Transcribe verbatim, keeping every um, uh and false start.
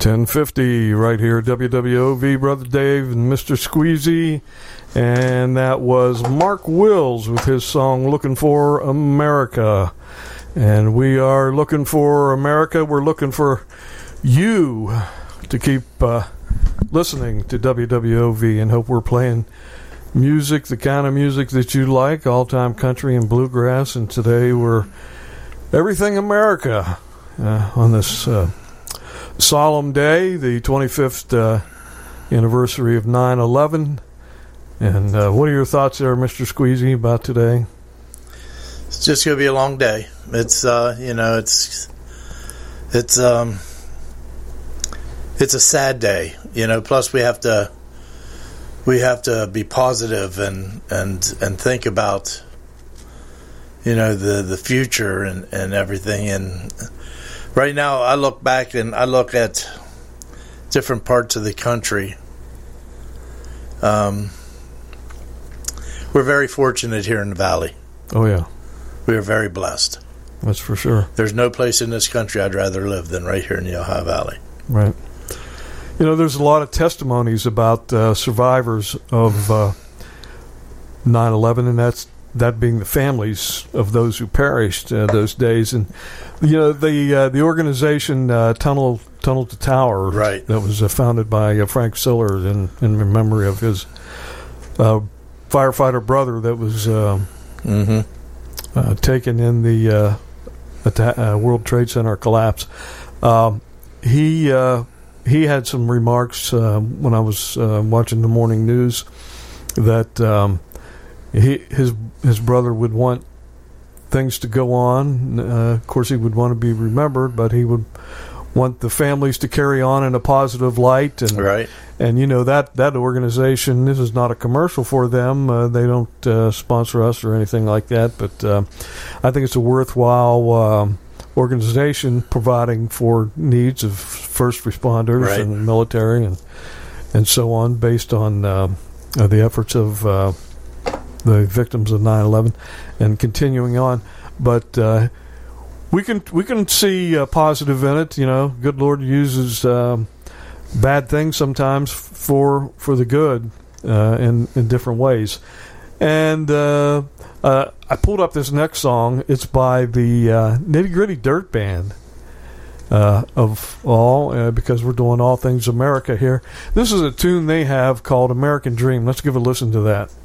ten fifty right here at W W O V, Brother Dave and Mister Squeezy. And that was Mark Wills with his song Looking for America. And we are looking for America. We're looking for you to keep uh, listening to W W O V and hope we're playing music, the kind of music that you like, all-time country and bluegrass. And today we're everything America uh, on this uh, solemn day, the twenty-fifth uh, anniversary of nine eleven. And uh, what are your thoughts there, Mister Squeezy, about today? It's just going to be a long day. It's, uh, you know, it's, it's, um, it's a sad day, you know, plus we have to, we have to be positive and, and, and think about, you know, the, the future and, and everything. And right now I look back and I look at different parts of the country. Um, we're very fortunate here in the Valley. Oh, yeah. We are very blessed. That's for sure. There's no place in this country I'd rather live than right here in the Ohio Valley. Right. You know, there's a lot of testimonies about uh, survivors of uh, nine eleven, and that's that being the families of those who perished uh, those days. And, you know, the uh, the organization uh, Tunnel Tunnel to Tower, right, that was uh, founded by uh, Frank Siller in, in memory of his uh, firefighter brother that was uh, mm-hmm. uh, taken in the uh, atta- uh, World Trade Center collapse. Um, he uh, he had some remarks uh, when I was uh, watching the morning news that um, he his his brother would want things to go on. Uh, of course, he would want to be remembered, but he would want the families to carry on in a positive light. And, right. And, you know, that, that organization, this is not a commercial for them. Uh, they don't uh, sponsor us or anything like that. But uh, I think it's a worthwhile uh, organization providing for needs of first responders right. and military and and so on based on uh, uh, the efforts of uh, the victims of nine eleven and continuing on. But uh, we can we can see uh, positive in it. You know, good Lord uses um, bad things sometimes for for the good uh, in in different ways. And uh, uh, I pulled up this next song. It's by the uh, Nitty Gritty Dirt Band uh, of all, uh, because we're doing all things America here. This is a tune they have called American Dream. Let's give a listen to that.